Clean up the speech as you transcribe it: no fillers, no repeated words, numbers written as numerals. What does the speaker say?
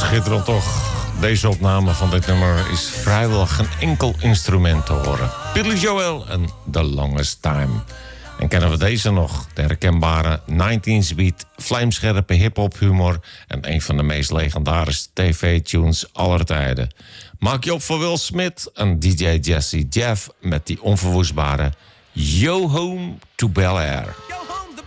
schitterend toch. Deze opname van dit nummer is vrijwel geen enkel instrument te horen. Billy Joel en The Longest Time. En kennen we deze nog? De herkenbare 19's beat, vlijmscherpe hip-hop humor en een van de meest legendarische tv-tunes aller tijden. Maak je op voor Will Smith en DJ Jazzy Jeff met die onverwoestbare Yo Home to Bel Air.